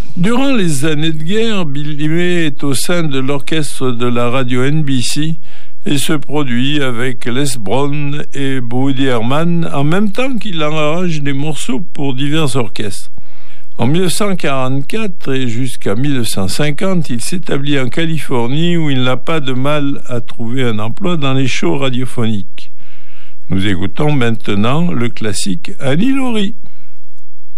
Durant les années de guerre, Billy May est au sein de l'orchestre de la radio NBC et se produit avec Les Brown et Woody Herman en même temps qu'il arrange des morceaux pour divers orchestres. En 1944 et jusqu'à 1950, il s'établit en Californie où il n'a pas de mal à trouver un emploi dans les shows radiophoniques. Nous écoutons maintenant le classique Annie Laurie.